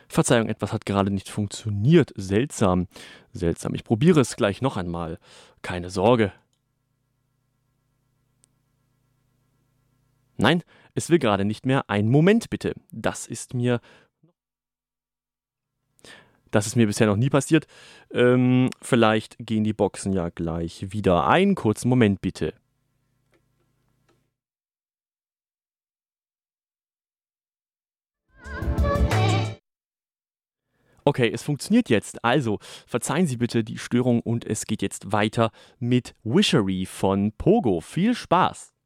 Verzeihung, etwas hat gerade nicht funktioniert. Seltsam. Seltsam. Ich probiere es gleich noch einmal. Keine Sorge. Nein, es will gerade nicht mehr. Einen Moment bitte. Das ist mir bisher noch nie passiert. Vielleicht gehen die Boxen ja gleich wieder. Einen kurzen Moment bitte. Okay, es funktioniert jetzt. Also, verzeihen Sie bitte die Störung und es geht jetzt weiter mit Wishery von Pogo. Viel Spaß!